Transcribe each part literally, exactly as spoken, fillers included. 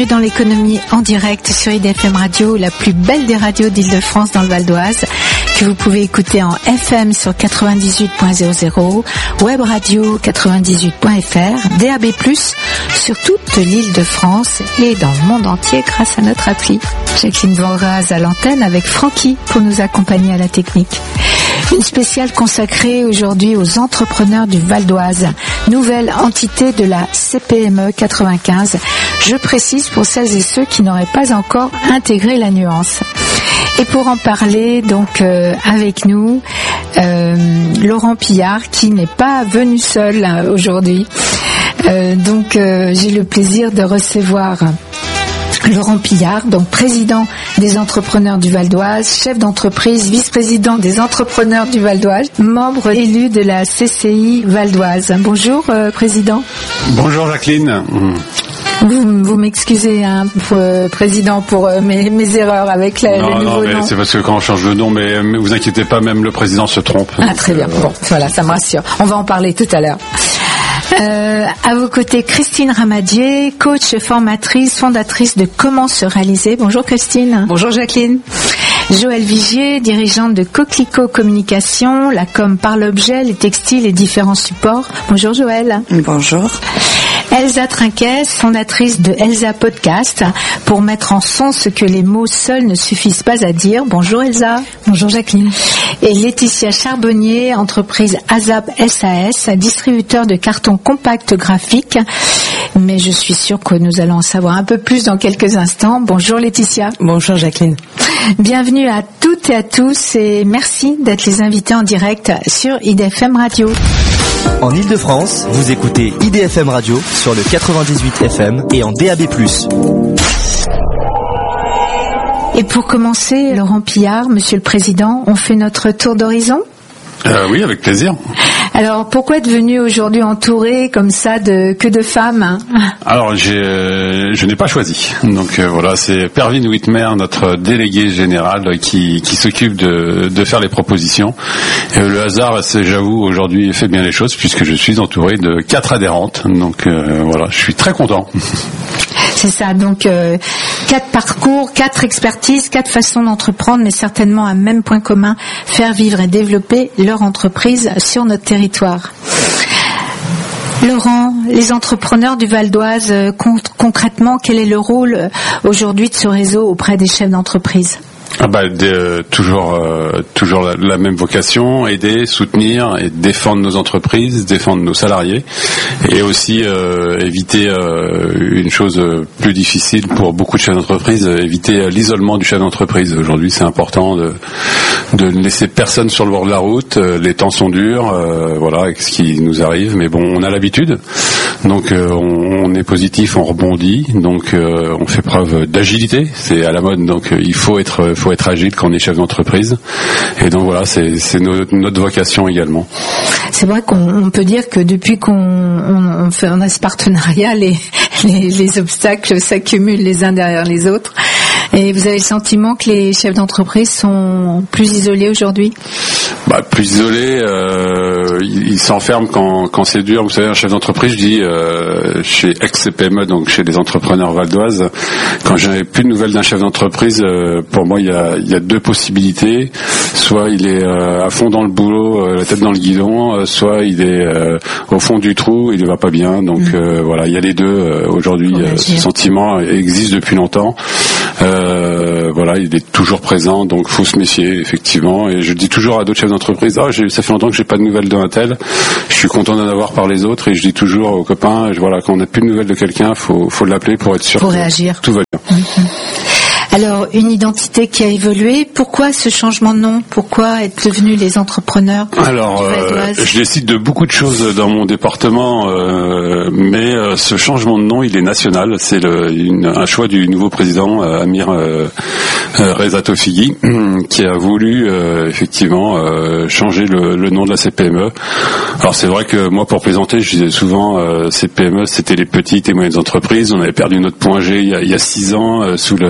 Dans l'économie en direct sur I D F M Radio, la plus belle des radios d'Île-de-France dans le Val d'Oise, que vous pouvez écouter en F M sur quatre-vingt-dix-huit point zéro zéro, Web Radio quatre-vingt-dix-huit point F R, D A B plus, sur toute l'Île-de-France et dans le monde entier grâce à notre appli. Jacqueline Vauraz à l'antenne avec Francky pour nous accompagner à la technique. Une spéciale consacrée aujourd'hui aux entrepreneurs du Val d'Oise, nouvelle entité de la C P M E quatre-vingt-quinze. Je précise pour celles et ceux qui n'auraient pas encore intégré la nuance. Et pour en parler, donc euh, avec nous, euh, Laurent Pillard, qui n'est pas venu seul hein, aujourd'hui. Euh, donc euh, j'ai le plaisir de recevoir Laurent Pillard, donc président des entrepreneurs du Val d'Oise, chef d'entreprise, vice-président des entrepreneurs du Val d'Oise, membre élu de la C C I Val d'Oise. Bonjour, euh, président. Bonjour Jacqueline. Vous, vous m'excusez, hein, pour, euh, président, pour euh, mes, mes erreurs avec la, non, le nouveau non, mais nom. C'est parce que quand on change de nom, mais, mais vous inquiétez pas, même le président se trompe. Ah, très bien. Bon, voilà, ça me rassure. On va en parler tout à l'heure. Euh, à vos côtés, Christine Ramadier, coach, formatrice, fondatrice de Comment se réaliser. Bonjour Christine. Bonjour Jacqueline. Joëlle Vigier, dirigeante de Coquelicot Communication, la com par l'objet, les textiles et différents supports. Bonjour Joëlle. Bonjour. Elsa Trinquès, fondatrice de Elsa Podcast, pour mettre en son ce que les mots seuls ne suffisent pas à dire. Bonjour Elsa. Bonjour Jacqueline. Et Laetitia Charbonnier, entreprise ASAP S A S, distributeur de cartons compacts graphiques. Mais je suis sûre que nous allons en savoir un peu plus dans quelques instants. Bonjour Laetitia. Bonjour Jacqueline. Bienvenue à toutes et à tous et merci d'être les invités en direct sur I D F M Radio. En Île-de-France, vous écoutez I D F M Radio sur le quatre-vingt-dix-huit F M et en D A B plus. Et pour commencer, Laurent Pillard, Monsieur le Président, on fait notre tour d'horizon ? Euh, oui, avec plaisir. Alors, pourquoi être venu aujourd'hui entouré comme ça de que de femmes ? Alors, j'ai, euh, je n'ai pas choisi. Donc euh, voilà, c'est Pervine Whitmer, notre délégué général, qui, qui s'occupe de, de faire les propositions. Et le hasard, c'est, j'avoue, aujourd'hui fait bien les choses puisque je suis entouré de quatre adhérentes. Donc euh, voilà, je suis très content. C'est ça, donc euh, quatre parcours, quatre expertises, quatre façons d'entreprendre, mais certainement un même point commun, faire vivre et développer leur entreprise sur notre territoire. Laurent, les entrepreneurs du Val d'Oise, euh, con- concrètement, quel est le rôle euh, aujourd'hui de ce réseau auprès des chefs d'entreprise ? Ah bah, de, toujours, euh, toujours la, la même vocation, aider, soutenir et défendre nos entreprises, défendre nos salariés, et aussi euh, éviter euh, une chose plus difficile pour beaucoup de chefs d'entreprise, éviter l'isolement du chef d'entreprise. Aujourd'hui, c'est important de, de ne laisser personne sur le bord de la route. Les temps sont durs, euh, voilà, avec ce qui nous arrive, mais bon, on a l'habitude. Donc, euh, on, on est positif, on rebondit, donc euh, on fait preuve d'agilité. C'est à la mode, donc euh, il faut être faut être agile quand on est chef d'entreprise. Et donc voilà, c'est, c'est notre, notre vocation également. C'est vrai qu'on on peut dire que depuis qu'on on, on fait, on a ce partenariat, les, les, les obstacles s'accumulent les uns derrière les autres. Et vous avez le sentiment que les chefs d'entreprise sont plus isolés aujourd'hui ? Bah, plus isolés, euh, ils, ils s'enferment quand, quand c'est dur. Vous savez, un chef d'entreprise, je dis, euh, chez ex-C P M E, donc chez les entrepreneurs Val d'Oise, quand j'avais plus de nouvelles d'un chef d'entreprise, euh, pour moi, il y a, il y a deux possibilités. Soit il est euh, à fond dans le boulot, euh, la tête dans le guidon, euh, soit il est euh, au fond du trou, il ne va pas bien. Donc mmh. euh, voilà, il y a les deux. Euh, aujourd'hui, euh, ce sentiment existe depuis longtemps. Euh, voilà, il est toujours présent, donc faut se méfier effectivement. Et je dis toujours à d'autres chefs d'entreprise, ah, j'ai, ça fait longtemps que j'ai pas de nouvelles d'un tel. Je suis content d'en avoir par les autres, et je dis toujours aux copains, voilà, quand on n'a plus de nouvelles de quelqu'un, faut, faut l'appeler pour être sûr pour que réagir. Tout va bien. Mmh. Alors, une identité qui a évolué. Pourquoi ce changement de nom ? Pourquoi être devenus les entrepreneurs ? Alors, euh, je décide de beaucoup de choses dans mon département, euh, mais euh, ce changement de nom, il est national. C'est le, une, un choix du nouveau président, euh, Amir euh, euh, Reza Tofighi, qui a voulu euh, effectivement euh, changer le, le nom de la C P M E. Alors, c'est vrai que moi, pour présenter, je disais souvent, euh, C P M E, c'était les petites et moyennes entreprises. On avait perdu notre point G il y a, il y a six ans euh, sous le, l'ère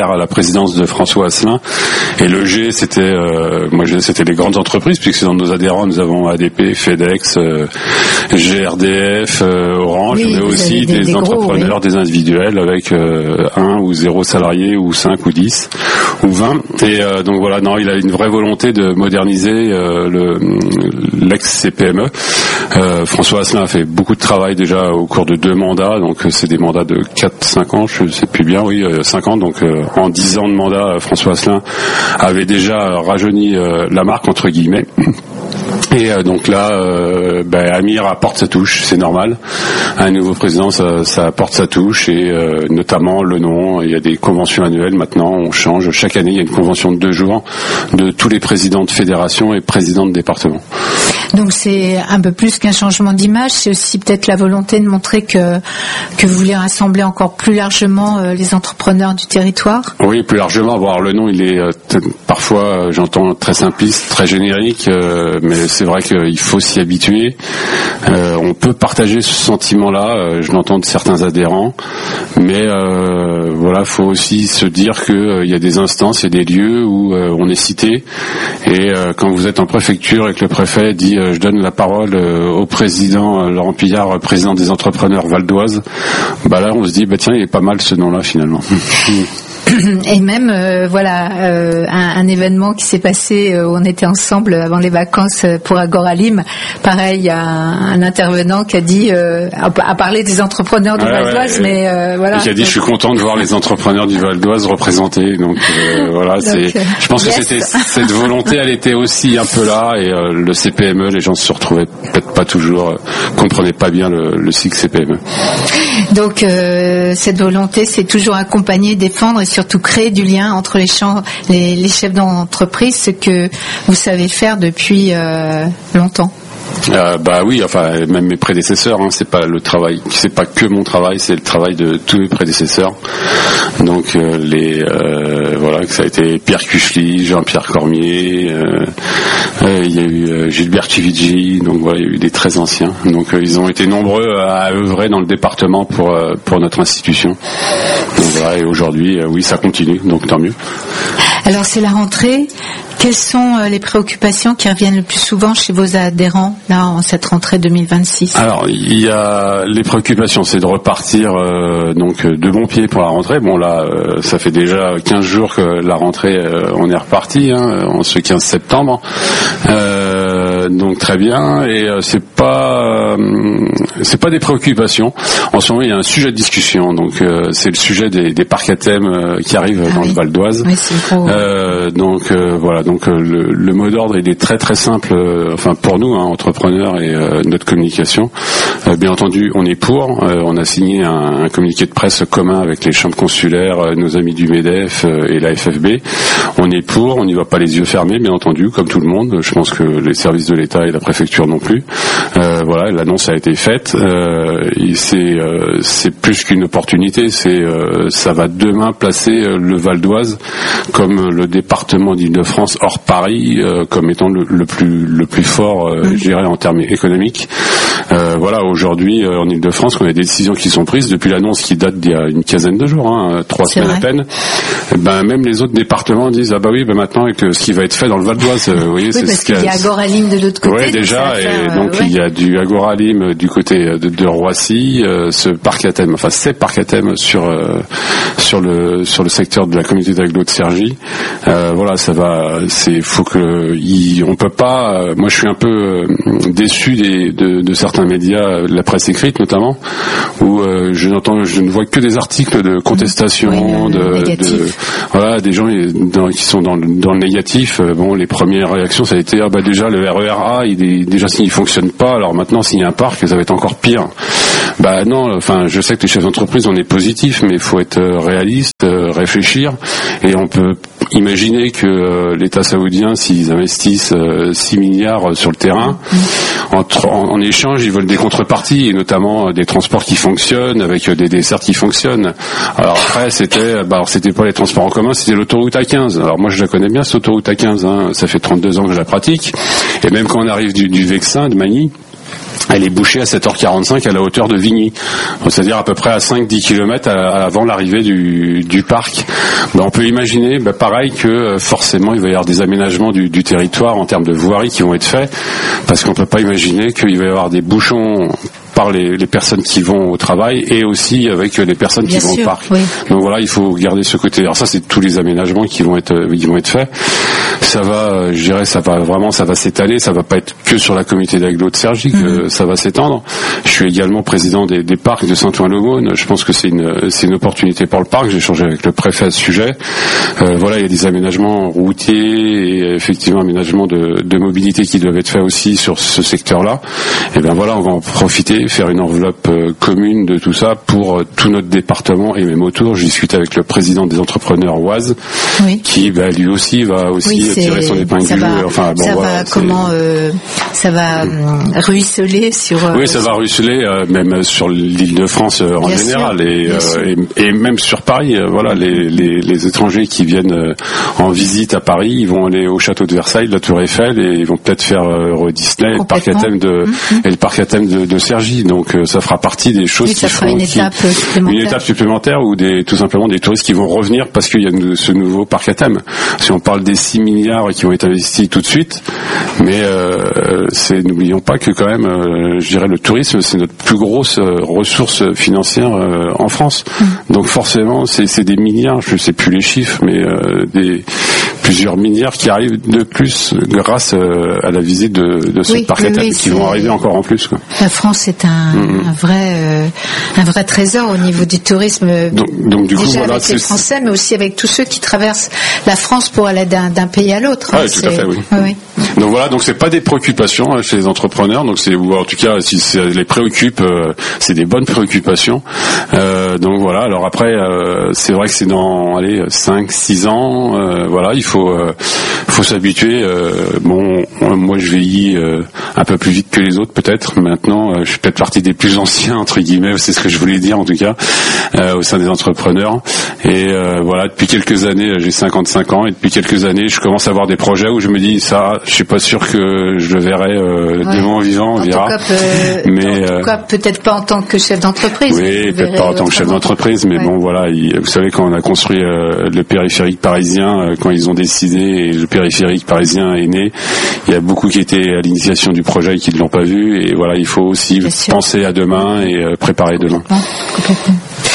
vers la présidence de François Asselin. Et le G, c'était, euh, moi, c'était les grandes entreprises, puisque dans nos adhérents, nous avons A D P, FedEx, euh, G R D F, euh, Orange, oui, mais aussi des, des, des entrepreneurs, gros, oui. des individuels avec euh, un ou zéro salarié, ou cinq ou dix ou vingt. Et euh, donc voilà, non, il a une vraie volonté de moderniser euh, le l'ex-C P M E. Euh, François Asselin a fait beaucoup de travail déjà au cours de deux mandats, donc c'est des mandats de quatre cinq ans, je sais plus bien, oui, euh, cinq ans, donc euh, en dix ans de mandat, François Asselin avait déjà rajeuni euh, la marque, entre guillemets. Et euh, donc là, euh, ben, Amir apporte sa touche, c'est normal. Un nouveau président, ça, ça apporte sa touche, et euh, notamment le nom. Il y a des conventions annuelles maintenant, on change. Chaque année, il y a une convention de deux jours de tous les présidents de fédération et présidents de département. Donc c'est un peu plus qu'un changement d'image, c'est aussi peut-être la volonté de montrer que que vous voulez rassembler encore plus largement euh, les entrepreneurs du territoire. Oui, plus largement. Voir le nom, il est euh, t- parfois, euh, j'entends très simpliste, très générique, euh, mais c'est vrai qu'il faut s'y habituer. Euh, on peut partager ce sentiment-là, euh, je l'entends de certains adhérents, mais euh, voilà, faut aussi se dire que euh, il y a des instances, il y a des lieux où euh, on est cité, et euh, quand vous êtes en préfecture et que le préfet dit euh, je donne la parole euh, au président euh, Laurent Pillard, euh, président des entrepreneurs valdoises, bah là on se dit bah tiens, il est pas mal ce nom-là finalement. Et même euh, voilà euh, un, un événement qui s'est passé euh, où on était ensemble avant les vacances pour Agoralim. Pareil, il y a un, un intervenant qui a dit euh, a, a parlé des entrepreneurs du ouais, Val d'Oise, ouais, mais euh, voilà. Et qui a dit je suis content de voir les entrepreneurs du Val d'Oise représentés. Donc euh, voilà, donc, c'est. Je pense yes. que c'était cette volonté, elle était aussi un peu là, et euh, le C P M E, les gens se retrouvaient peut-être pas toujours, euh, comprenaient pas bien le, le cycle C P M E. Donc euh, cette volonté, c'est toujours accompagner, défendre et surtout créer du lien entre les, champs, les, les chefs d'entreprise, ce que vous savez faire depuis euh, longtemps. Euh, bah oui, enfin même mes prédécesseurs, hein, c'est pas le travail, c'est pas que mon travail, c'est le travail de tous mes prédécesseurs. Donc euh, les euh, voilà, que ça a été Pierre Cuchely, Jean-Pierre Cormier, euh, euh, il y a eu euh, Gilbert Chivigi, donc voilà, il y a eu des très anciens. Donc euh, ils ont été nombreux à œuvrer dans le département pour euh, pour notre institution. Donc voilà, et aujourd'hui, euh, oui, ça continue, donc tant mieux. Alors c'est la rentrée. Quelles sont les préoccupations qui reviennent le plus souvent chez vos adhérents là en cette rentrée deux mille vingt-six? Alors il y a les préoccupations, c'est de repartir euh, donc de bon pied pour la rentrée. Bon là, euh, ça fait déjà quinze jours que la rentrée, euh, on est reparti, hein, en ce quinze septembre. Euh, donc très bien, et euh, c'est pas euh, c'est pas des préoccupations. En ce moment, il y a un sujet de discussion. Donc euh, c'est le sujet des, des parcs à thème euh, qui arrivent ah dans oui. le Val d'Oise. Oui, c'est gros. Euh, donc euh, voilà. Donc euh, le, le mot d'ordre, il est très très simple, euh, enfin pour nous, hein, entrepreneurs et euh, notre communication. Euh, bien entendu, on est pour. Euh, on a signé un, un communiqué de presse commun avec les chambres consulaires, euh, nos amis du MEDEF euh, et la F F B. On est pour. On n'y va pas les yeux fermés, bien entendu, comme tout le monde. Je pense que les services de l'État et la préfecture non plus. Euh, voilà, l'annonce a été faite. Euh, et c'est euh, c'est plus qu'une opportunité. C'est euh, ça va demain placer euh, le Val d'Oise comme le département d'Île-de-France hors Paris, euh, comme étant le, le plus le plus fort, euh, je dirais, en termes économiques. Euh, voilà, aujourd'hui euh, en Île-de-France, on a des décisions qui sont prises depuis l'annonce qui date d'il y a une quinzaine de jours, hein, trois C'est semaines vrai. à peine. Ben même les autres départements disent ah bah oui, ben maintenant avec ce qui va être fait dans le Val d'Oise, euh, vous voyez, Oui, c'est parce ce qu'il qu'il y a Agoralim de l'autre côté. Oui, déjà, et faire, donc euh, ouais. il y a du Agoralim du côté de, de Roissy, euh, ce parc à thème, enfin ces parcs à thème sur euh, sur le sur le secteur de la communauté d'agglo de Cergy. Euh, voilà, ça va, c'est faut que il, on peut pas. Euh, moi, je suis un peu euh, déçu des, de, de certains médias, euh, de la presse écrite notamment, où euh, je n'entends, je ne vois que des articles de contestation, oui, de, négatif. de voilà, des gens dans, qui sont dans le, dans le négatif. Euh, bon, les premières réactions, ça a été ah bah déjà le R E R A, il est déjà s'il fonctionne pas, alors maintenant s'il y a un parc, ça va être encore pire. Bah non, enfin, je sais que les chefs d'entreprise, on est positif, mais il faut être réaliste, euh, réfléchir, et on peut imaginer que euh, l'État saoudien, s'ils investissent euh, six milliards sur le terrain, mmh. en, en, en échange, ils veulent des contreparties, et notamment euh, des transports qui fonctionnent, avec euh, des dessertes qui fonctionnent. Alors après, c'était, bah, alors, c'était pas les transports en commun, c'était l'autoroute A quinze. Alors moi, je la connais bien, cette autoroute A quinze, hein, ça fait trente-deux ans que je la pratique, et même quand on arrive du, du Vexin, de Magny, elle est bouchée à sept heures quarante-cinq à la hauteur de Vigny, c'est-à-dire à peu près à cinq à dix kilomètres avant l'arrivée du, du parc. Ben, on peut imaginer, ben, pareil, que forcément il va y avoir des aménagements du, du territoire en termes de voirie qui vont être faits, parce qu'on peut pas imaginer qu'il va y avoir des bouchons par les, les personnes qui vont au travail et aussi avec les personnes Bien qui vont sûr, au parc. Oui. Donc voilà, il faut garder ce côté. Alors ça, c'est tous les aménagements qui vont être, qui vont être faits. Ça va, je dirais, ça va vraiment, ça va s'étaler. Ça va pas être que sur la communauté d'agglo de Cergy que mmh. ça va s'étendre. Je suis également président des, des parcs de Saint-Ouen-l'Aumône. Je pense que c'est une, c'est une opportunité pour le parc. J'ai échangé avec le préfet à ce sujet. Euh, voilà, il y a des aménagements routiers et effectivement aménagements de, de mobilité qui doivent être faits aussi sur ce secteur-là. Et ben voilà, on va en profiter, faire une enveloppe euh, commune de tout ça pour euh, tout notre département et même autour. J'ai discuté avec le président des entrepreneurs Oise, oui. qui bah, lui aussi va aussi oui, tirer son épingle du jeu. Enfin, bon, ça voilà, va comment euh, ça va euh, ruisseler sur. Euh, oui, ça va ruisseler euh, même sur l'Île-de-France euh, en Bien général sûr. et, euh, et et même sur Paris. Euh, voilà, les, les les étrangers qui viennent euh, en visite à Paris, ils vont aller au château de Versailles, la Tour Eiffel, et ils vont peut-être faire euh, Euro Disney, le parc à thème de mmh. et le parc à thème de, de Cergy. Donc euh, ça fera partie des choses oui, qui feront une étape qui, supplémentaire. Une étape supplémentaire ou des tout simplement des touristes qui vont revenir parce qu'il y a ce nouveau parc à thème. Si on parle des six milliards qui vont être investis tout de suite, mais euh, c'est n'oublions pas que quand même, euh, je dirais le tourisme c'est notre plus grosse euh, ressource financière euh, en France. Mmh. Donc forcément c'est, c'est des milliards, je ne sais plus les chiffres, mais euh, des plusieurs milliards qui arrivent de plus grâce euh, à la visite de, de ce oui, parc à thème oui, qui vont arriver encore en plus. Quoi. La France est un, mmh. un vrai euh, un vrai trésor au niveau du tourisme. Donc, donc du déjà coup, voilà, avec c'est... les Français, mais aussi avec tous ceux qui traversent la France pour aller d'un, d'un pays à l'autre. Ah, hein, oui, tout à fait, oui. oui, oui. Donc voilà, donc c'est pas des préoccupations hein, chez les entrepreneurs. Donc c'est ou en tout cas si ça les préoccupe, euh, c'est des bonnes préoccupations. Euh, donc voilà. Alors après, euh, c'est vrai que c'est dans allez cinq, six ans. Euh, voilà, il faut euh, faut s'habituer. Euh, bon, moi je vieillis euh, un peu plus vite que les autres peut-être. Maintenant, euh, je suis peut-être partie des plus anciens entre guillemets. C'est ce que je voulais dire en tout cas euh, au sein des entrepreneurs. Et euh, voilà, depuis quelques années, j'ai cinquante-cinq ans et depuis quelques années, je commence à avoir des projets où je me dis ça, je suis pas sûr que je le verrai euh, ouais. de mon vivant, on en verra. Tout cas, peut, mais en tout cas, peut-être pas en tant que chef d'entreprise. Oui, peut-être pas en tant que chef d'entreprise, mais ouais. bon voilà, il, vous savez quand on a construit euh, le périphérique parisien, euh, quand ils ont décidé et le périphérique parisien est né, il y a beaucoup qui étaient à l'initiation du projet et qui ne l'ont pas vu. Et voilà, il faut aussi Bien penser sûr. à demain et euh, préparer demain. Complètement.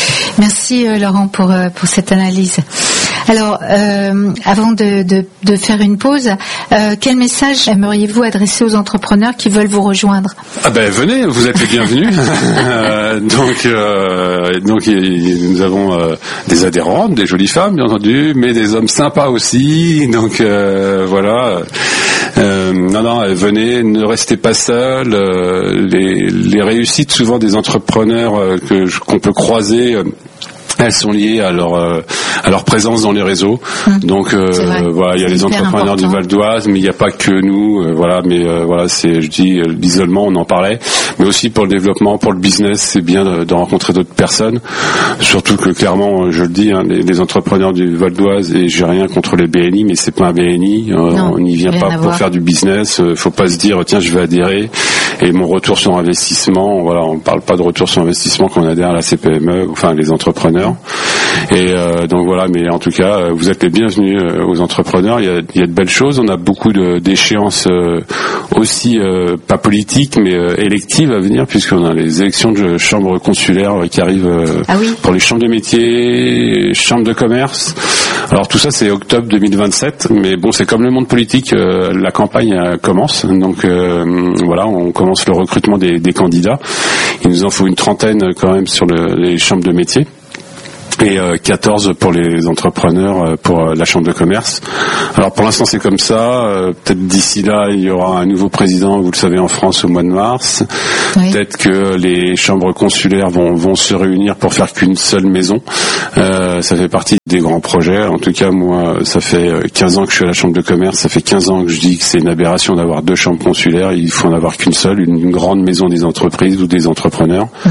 Merci euh, Laurent pour euh, pour cette analyse. Alors, euh, avant de, de, de faire une pause, euh, quel message aimeriez-vous adresser aux entrepreneurs qui veulent vous rejoindre ? Ah ben venez, vous êtes les bienvenus. euh, donc, euh, donc nous avons euh, des adhérentes, des jolies femmes bien entendu, mais des hommes sympas aussi. Donc euh, voilà. Euh, non, non, venez, ne restez pas seuls. Euh, les, les réussites souvent des entrepreneurs euh, que qu'on peut croiser. Euh, elles sont liées à leur euh, à leur présence dans les réseaux. Mmh. Donc euh, voilà, il y a les entrepreneurs important. du Val d'Oise, mais il n'y a pas que nous. Euh, voilà, mais euh, voilà, c'est je dis euh, l'isolement, on en parlait, mais aussi pour le développement, pour le business, c'est bien de, de rencontrer d'autres personnes. Surtout que clairement, je le dis, hein, les, les entrepreneurs du Val d'Oise, et j'ai rien contre les B N I, mais c'est pas un B N I. Euh, non, on n'y vient pas pour voir. faire du business. Euh, faut pas se dire tiens, je vais adhérer et mon retour sur investissement. Voilà, on parle pas de retour sur investissement quand on adhère à la C P M E, enfin les entrepreneurs. Et euh, donc voilà, mais en tout cas, vous êtes les bienvenus euh, aux entrepreneurs. Il y a, il y a de belles choses. On a beaucoup de, d'échéances euh, aussi, euh, pas politiques, mais euh, électives à venir, puisqu'on a les élections de chambres consulaires qui arrivent euh, ah oui. pour les chambres de métiers, chambres de commerce. Alors tout ça, c'est octobre deux mille vingt-sept, mais bon, c'est comme le monde politique, euh, la campagne euh, commence. Donc euh, voilà, on commence le recrutement des, des candidats. Il nous en faut une trentaine quand même sur le, les chambres de métiers. Et euh, quatorze pour les entrepreneurs, euh, pour euh, la chambre de commerce. Alors pour l'instant c'est comme ça, euh, peut-être d'ici là il y aura un nouveau président, vous le savez, en France au mois de mars. Oui. Peut-être que les chambres consulaires vont, vont se réunir pour faire qu'une seule maison. Euh, ça fait partie des grands projets. En tout cas moi ça fait quinze ans que je suis à la chambre de commerce, ça fait quinze ans que je dis que c'est une aberration d'avoir deux chambres consulaires, il faut en avoir qu'une seule, une, une grande maison des entreprises ou des entrepreneurs. Mm-hmm.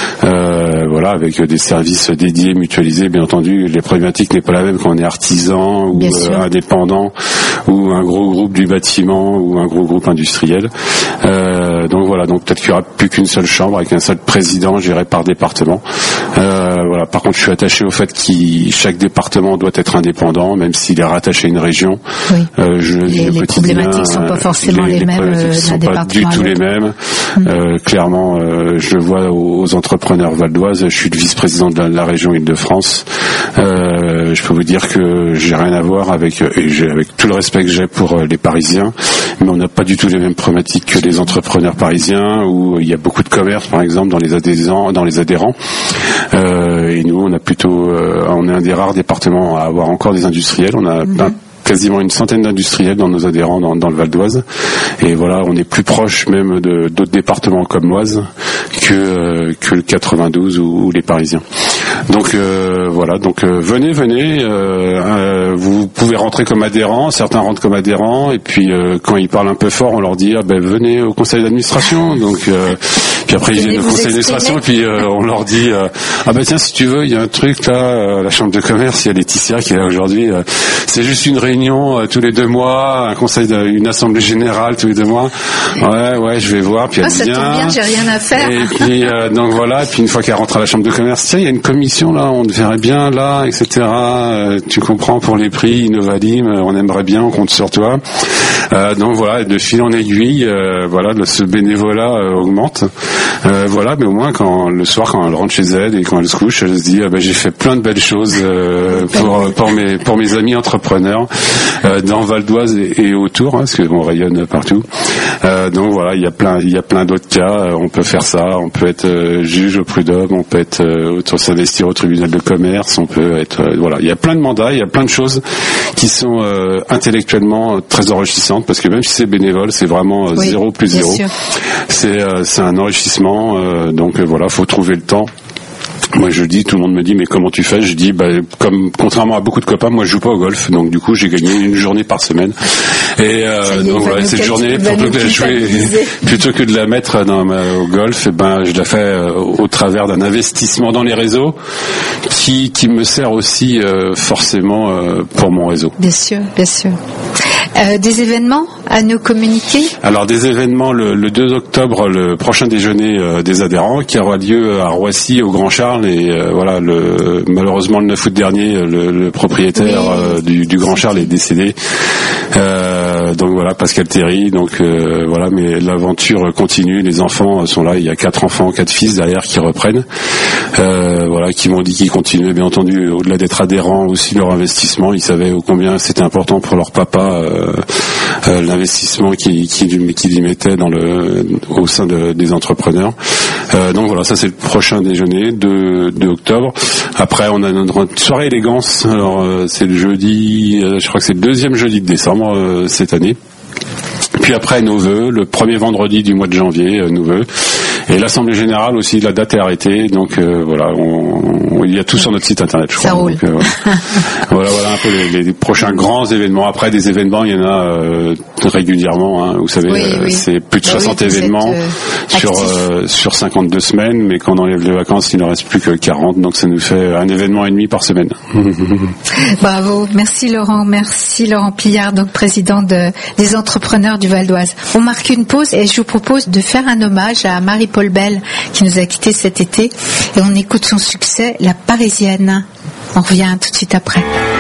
Euh, voilà, avec des services dédiés, mutualisés, bien entendu. Les problématiques n'est pas la même quand on est artisan ou euh, indépendant ou un gros groupe du bâtiment ou un gros groupe industriel. Euh, Euh, donc voilà, donc peut-être qu'il y aura plus qu'une seule chambre avec un seul président géré par département. Euh, voilà. Par contre, je suis attaché au fait que chaque département doit être indépendant, même s'il est rattaché à une région. Oui. Euh, je les le les problématiques sont pas forcément les, les, les mêmes problématiques euh, sont d'un pas du département à tout les l'autre. mêmes. Mmh. Euh, clairement, euh, je le vois aux, aux entrepreneurs valdoises. Je suis le vice-président de la, de la région Île-de-France. Euh, je peux vous dire que j'ai rien à voir avec, et j'ai, avec tout le respect que j'ai pour les Parisiens, mais on n'a pas du tout les mêmes problématiques que les entrepreneurs parisiens, où il y a beaucoup de commerce, par exemple, dans les adhérents. Dans les adhérents. Euh, et nous, on a plutôt, euh, on est un des rares départements à avoir encore des industriels. On a mmh. un, quasiment une centaine d'industriels dans nos adhérents dans, dans le Val d'Oise, et voilà, on est plus proche même de d'autres départements comme l'Oise que euh, que le quatre-vingt-douze ou, ou les Parisiens. Donc euh, voilà, donc euh, venez, venez. Euh, euh, vous pouvez rentrer comme adhérent. Certains rentrent comme adhérents, et puis euh, quand ils parlent un peu fort, on leur dit ah ben venez au conseil d'administration. Donc euh, puis après ils viennent au conseil d'administration, et puis euh, on leur dit euh, ah ben tiens, si tu veux, il y a un truc là, euh, la chambre de commerce, il y a Laetitia qui est là aujourd'hui. Euh, c'est juste une réunion euh, tous les deux mois, un conseil, de, une assemblée générale tous les deux mois. Ouais, ouais, je vais voir. Puis elle ah, ça vient. tombe bien, j'ai rien à faire. Et puis euh, donc voilà. Et puis une fois qu'elle rentre à la chambre de commerce, tiens, il y a une commission là, on te verrait bien là, et cetera. Euh, tu comprends, pour les prix Innovalim, euh, on aimerait bien, on compte sur toi. Euh, donc voilà, de fil en aiguille, euh, voilà, ce bénévolat euh, augmente. Euh, voilà, mais au moins quand le soir, quand elle rentre chez elle et quand elle se couche, elle se dit ah ben j'ai fait plein de belles choses euh, pour pour mes pour mes amis entrepreneurs euh, dans Val d'Oise et, et autour, hein, parce que on rayonne partout. Euh, donc voilà, il y a plein il y a plein d'autres cas. On peut faire ça, on peut être euh, juge au prud'homme, on peut être euh, s'investir au tribunal de commerce, on peut être euh, voilà, il y a plein de mandats, il y a plein de choses qui sont euh, intellectuellement très enrichissantes, parce que même si c'est bénévole, c'est vraiment euh, oui, zéro plus zéro. C'est euh, c'est un enrichissement, euh, donc euh, voilà, faut trouver le temps. Moi je dis, tout le monde me dit mais comment tu fais? Je dis bah comme contrairement à beaucoup de copains, moi je joue pas au golf, donc du coup j'ai gagné une journée par semaine. Et euh, donc voilà, cette journée plutôt que de la jouer, plutôt que de la mettre dans ma, au golf, et ben je la fais euh, au travers d'un investissement dans les réseaux qui qui me sert aussi euh, forcément euh, pour mon réseau. Bien sûr, bien sûr. Euh, des événements à nous communiquer? Alors des événements le, le deux octobre, le prochain déjeuner euh, des adhérents qui aura lieu à Roissy au Grand Charles, et euh, voilà, le, malheureusement le neuf août dernier le, le propriétaire oui. euh, du, du Grand Charles est décédé. Euh, donc voilà, Pascal Théry, donc euh, voilà, mais l'aventure continue, les enfants sont là, il y a quatre enfants, quatre fils derrière qui reprennent, euh, voilà, qui m'ont dit qu'ils continuaient, bien entendu, au-delà d'être adhérents aussi leur investissement, ils savaient combien c'était important pour leur papa euh, euh, l'investissement qu'ils qui, qui y mettaient dans le, au sein de, des entrepreneurs. Euh, donc voilà, ça c'est le prochain déjeuner de, de octobre. Après on a notre soirée élégance, alors euh, c'est le jeudi, euh, je crois que c'est le deuxième jeudi de décembre euh, cette année. Puis après nos vœux, le premier vendredi du mois de janvier, euh, nos vœux. Et l'Assemblée Générale aussi, la date est arrêtée, donc euh, voilà, on, on, il y a tout sur notre site internet, je crois. Ça roule. Donc, euh, voilà, voilà un peu les, les prochains grands événements. Après des événements, il y en a euh, régulièrement, hein, vous savez, oui, euh, oui. c'est plus de bah soixante oui, événements êtes, euh, sur euh, sur cinquante-deux semaines, mais quand on enlève les vacances, il ne reste plus que quarante, donc ça nous fait un événement et demi par semaine. Bravo, merci Laurent, merci Laurent Pillard, donc président de, des entrepreneurs du Val d'Oise. On marque une pause et je vous propose de faire un hommage à Marie-Paul Bell qui nous a quittés cet été, et on écoute son succès, La Parisienne. On revient tout de suite après.